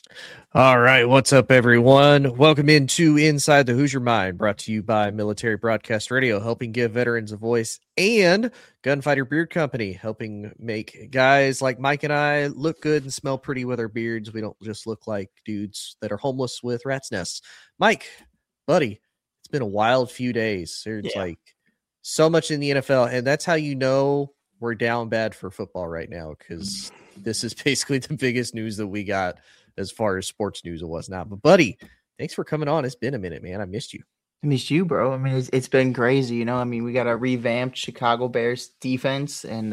All right, what's up, everyone? Welcome into Inside the Hoosier Mind, brought to you by Military Broadcast Radio, helping give veterans a voice, and Gunfighter Beard Company, helping make guys like Mike and I look good and smell pretty with our beards. We don't just look like dudes that are homeless with rat's nests. Mike, buddy, it's been a wild few days. There's like so much in the NFL, and that's how you know we're down bad for football right now, because this is basically the biggest news that we got as far as sports news it was not. But buddy, thanks for coming on. It's been a minute, man. I missed you. I missed you, bro. I mean, it's been crazy, you know. I mean, we got a revamped Chicago Bears defense, and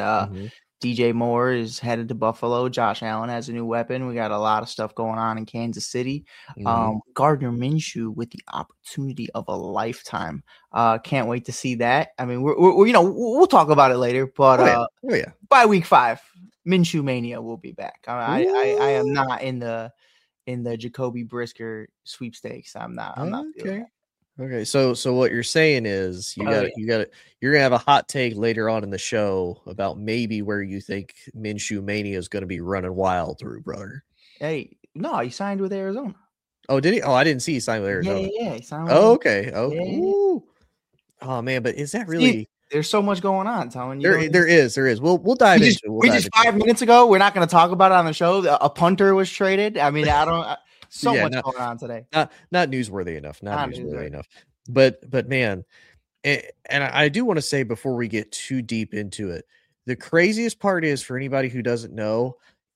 DJ Moore is headed to Buffalo. Josh Allen has a new weapon. We got a lot of stuff going on in Kansas City. Gardner Minshew with the opportunity of a lifetime. Can't wait to see that. I mean, we're we'll talk about it later, but by week 5, Minshew mania will be back. I am not in the Jacoby Brisker sweepstakes. I'm not okay. Okay, so what you're saying is you're gonna have a hot take later on in the show about maybe where you think Minshew mania is gonna be running wild through, brother. Hey, no, he signed with Arizona. Oh, did he? Oh, I didn't see he signed with Arizona. Yeah, he signed with okay. Oh, yeah. Oh man, but is that really? There's so much going on, Tom. There is. We'll dive into it. We just 5 minutes ago. We're not going to talk about it on the show. A punter was traded. I mean, I don't. So much going on today. Not newsworthy enough. Not newsworthy enough. But man, and I do want to say before we get too deep into it, the craziest part is, for anybody who doesn't know,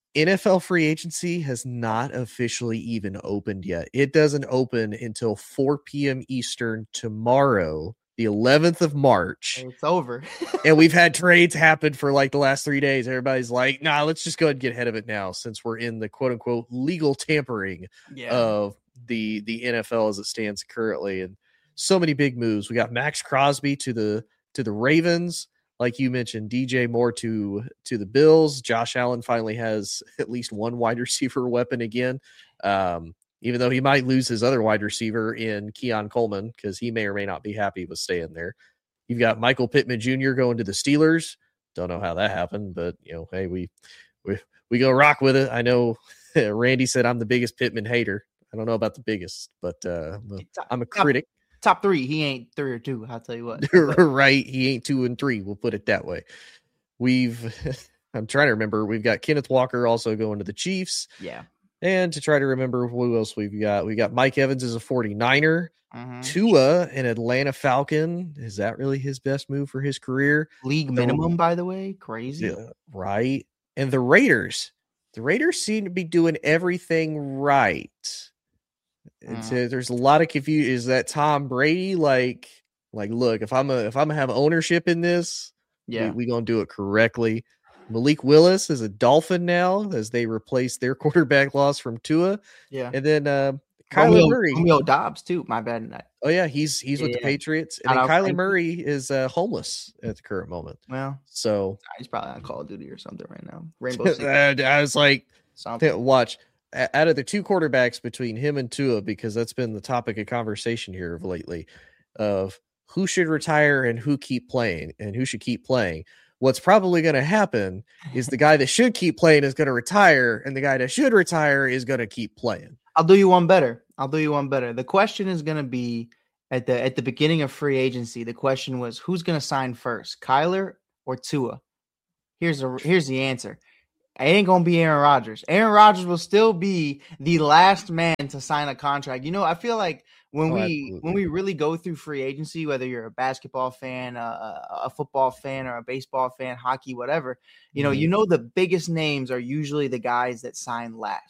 NFL free agency has not officially even opened yet. It doesn't open until 4 p.m. Eastern tomorrow, the 11th of March. It's over. And we've had trades happen for like the last 3 days. Everybody's like, nah, let's just go ahead and get ahead of it now, since we're in the quote unquote legal tampering of the NFL as it stands currently. And so many big moves. We got Max Crosby to the Ravens. Like you mentioned, DJ Moore to the Bills. Josh Allen finally has at least one wide receiver weapon again. Even though he might lose his other wide receiver in Keon Coleman, because he may or may not be happy with staying there. You've got Michael Pittman Jr. going to the Steelers. Don't know how that happened, but hey, we go rock with it. I know Randy said I'm the biggest Pittman hater. I don't know about the biggest, but I'm a critic. Top 3. He ain't 3 or 2. I'll tell you what. Right. He ain't 2 and 3. We'll put it that way. I'm trying to remember. We've got Kenneth Walker also going to the Chiefs. Yeah. And to try to remember who else we got Mike Evans as a 49er. Tua, an Atlanta Falcon. Is that really his best move for his career? League minimum, by the way. Crazy. Yeah, right. And the Raiders seem to be doing everything right. There's a lot of confusion. Is that Tom Brady? Like, look, if I'm gonna have ownership in this, we gonna do it correctly. Malik Willis is a Dolphin now, as they replace their quarterback loss from Tua. Yeah, and then Kyler Murray, Romeo Dobbs too. My bad. Oh yeah, he's with the Patriots, and then Kyler Murray is homeless at the current moment. Well, so he's probably on Call of Duty or something right now. Rainbow Six. I was like, watch. Out of the 2 quarterbacks between him and Tua, because that's been the topic of conversation here of lately, of who should retire and who keep playing and who should keep playing. What's probably going to happen is the guy that should keep playing is going to retire, and the guy that should retire is going to keep playing. I'll do you one better. The question is going to be at the beginning of free agency. The question was, who's going to sign first, Kyler or Tua? Here's the answer. It ain't going to be Aaron Rodgers. Aaron Rodgers will still be the last man to sign a contract. You know, I feel like when we really go through free agency, whether you're a basketball fan, a football fan, or a baseball fan, hockey, whatever, you know the biggest names are usually the guys that sign last.